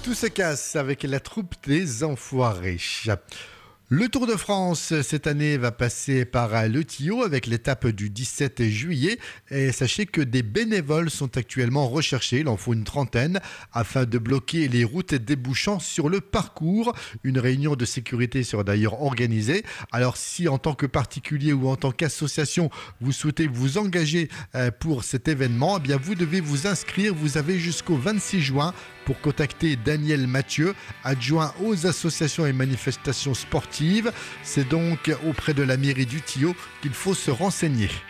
Tout se casse avec la troupe des Enfoirés. Le Tour de France cette année va passer par Le Tillot avec l'étape du 17 juillet. Et sachez que des bénévoles sont actuellement recherchés, il en faut une trentaine, afin de bloquer les routes débouchant sur le parcours. Une réunion de sécurité sera d'ailleurs organisée. Alors si en tant que particulier ou en tant qu'association, vous souhaitez vous engager pour cet événement, eh bien vous devez vous inscrire. Vous avez jusqu'au 26 juin pour contacter Daniel Mathieu, adjoint aux associations et manifestations sportives. C'est donc auprès de la mairie du Tillot qu'il faut se renseigner.